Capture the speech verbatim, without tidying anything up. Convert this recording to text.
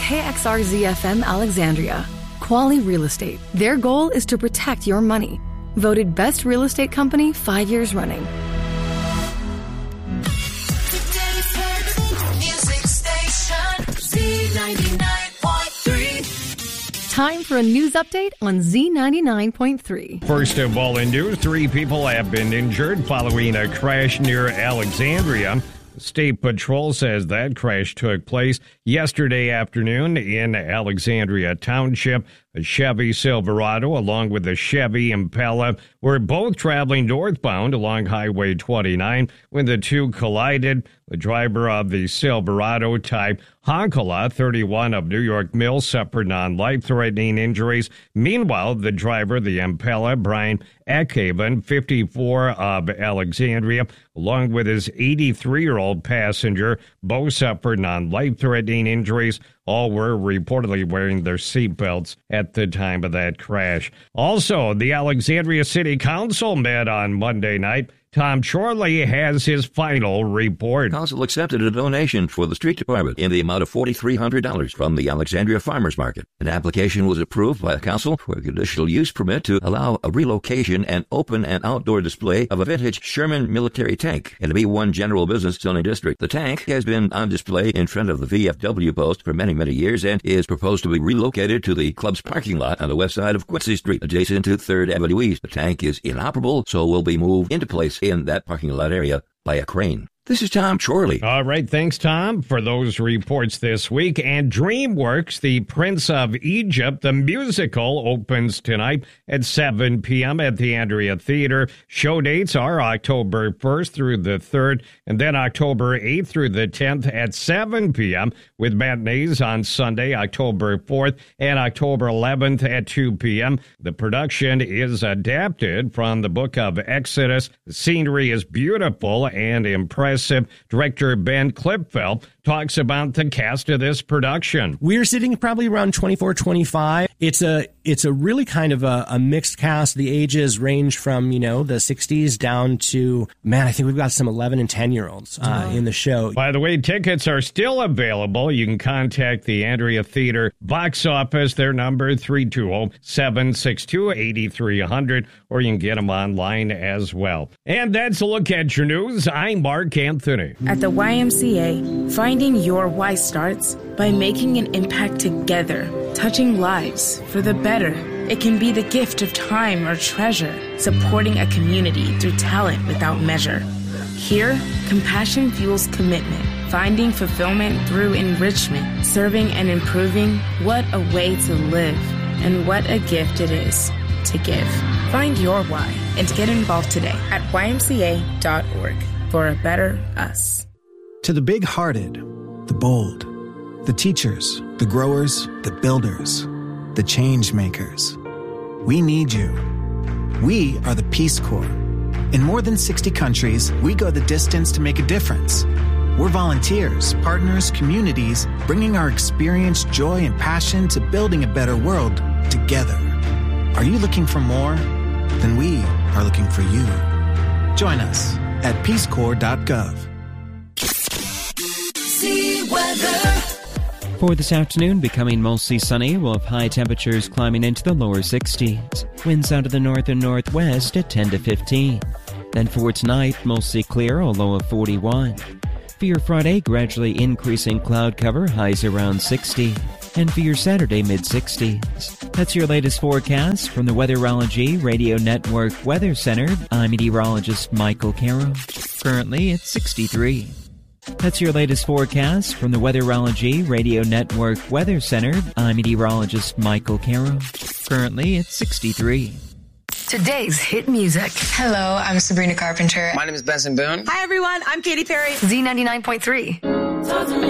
K X R Z F M Alexandria. Quali Real Estate. Their goal is to protect your money. Voted Best Real Estate Company five years running. Time for a news update on Z ninety-nine point three. First of all, in news, three people have been injured following a crash near Alexandria. State Patrol says that crash took place yesterday afternoon in Alexandria Township. A Chevy Silverado along with a Chevy Impala were both traveling northbound along Highway twenty-nine when the two collided. The driver of the Silverado type Honkola, thirty-one, of New York Mills, suffered non-life-threatening injuries. Meanwhile, the driver, the Impala, Brian Eckhaven, fifty-four, of Alexandria, along with his eighty-three-year-old passenger, both suffered non-life-threatening injuries. All were reportedly wearing their seatbelts at the time of that crash. Also, the Alexandria City Council met on Monday night. Tom Chorley has his final report. Council accepted a donation for the street department in the amount of four thousand three hundred dollars from the Alexandria Farmers Market. An application was approved by the council for a conditional use permit to allow a relocation and open and outdoor display of a vintage Sherman military tank in the B one General Business Zoning District. The tank has been on display in front of the V F W post for many, many years and is proposed to be relocated to the club's parking lot on the west side of Quincy Street, adjacent to third Avenue East. The tank is inoperable, so will be moved into place in that parking lot area by a crane. This is Tom Chorley. All right, thanks, Tom, for those reports this week. And DreamWorks, The Prince of Egypt, the musical, opens tonight at seven p.m. at the Andrea Theater. Show dates are October first through the third, and then October eighth through the tenth at seven p.m., with matinees on Sunday, October fourth, and October eleventh at two p.m. The production is adapted from the book of Exodus. The scenery is beautiful and impressive. Director Ben Klipfeld talks about the cast of this production. We're sitting probably around twenty-four, twenty-five. It's a it's a really kind of a, a mixed cast. The ages range from, you know, the sixties down to, man, I think we've got some eleven and ten year olds uh, in the show. By the way, tickets are still available. You can contact the Andrea Theater box office. Their number three two zero, seven six two, eight three zero zero, or you can get them online as well. And that's a look at your news. I'm Mark Anthony. At the Y M C A, finding your why starts by making an impact together, touching lives for the better. It can be the gift of time or treasure, supporting a community through talent without measure. Here, compassion fuels commitment, finding fulfillment through enrichment, serving and improving. What a way to live, and what a gift it is to give. Find your why and get involved today at Y M C A dot org for a better us. To the big-hearted, the bold, the teachers, the growers, the builders, the change makers, we need you. We are the Peace Corps. In more than sixty countries, we go the distance to make a difference. We're volunteers, partners, communities, bringing our experience, joy, and passion to building a better world together. Are you looking for more? Then we are looking for you. Join us at peace corps dot gov. See weather. For this afternoon, becoming mostly sunny. We'll have high temperatures climbing into the lower sixties. Winds out of the north and northwest at ten to fifteen. Then for tonight, mostly clear, a low of forty-one. For your Friday, gradually increasing cloud cover, highs around sixty. And for your Saturday, mid-sixties. That's your latest forecast from the Weatherology Radio Network Weather Center. I'm meteorologist Michael Carroll. Currently, it's sixty-three. That's your latest forecast from the Weatherology Radio Network Weather Center. I'm meteorologist Michael Carroll. Currently, it's sixty-three. Today's hit music. Hello, I'm Sabrina Carpenter. My name is Benson Boone. Hi, everyone. I'm Katy Perry. Z ninety-nine point three.